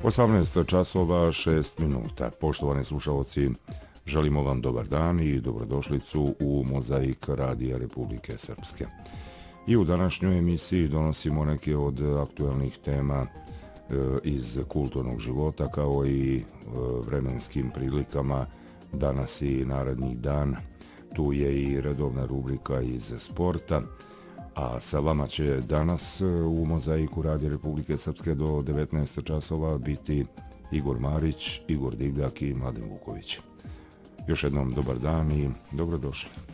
18 časova 6 minuta. Poštovani slušalci, želimo vam dobar dan i dobrodošlicu u Mozaik Radija Republike Srpske. I u današnjoj emisiji donosimo neke od aktualnih tema iz kulturnog života, kao i vremenskim prilikama danas i narednih dana. Tu je i redovna rubrika iz sporta, a sa vama će danas u Mozaiku Radija Republike Srpske do 19 časova biti Igor Marić, Igor Divljak i Mladen Vuković. Još jednom dobar dan i dobrodošli.